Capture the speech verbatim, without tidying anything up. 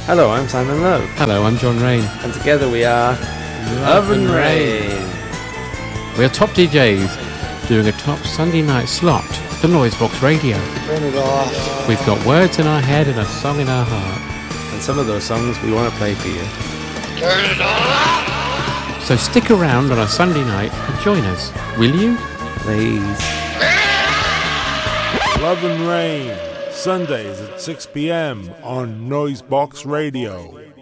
Hello, I'm Simon Love. Hello, I'm John Rain. And together we are Love, Love and Rain. Rain. We are top D Js doing a top Sunday night slot for Noisebox Radio. Turn it off. We've got words in our head and a song in our heart. And some of those songs we want to play for you. Turn it off! So stick around on a Sunday night and join us, will you? Please. Love and Rain, Sundays at six p.m. on Noisebox Radio.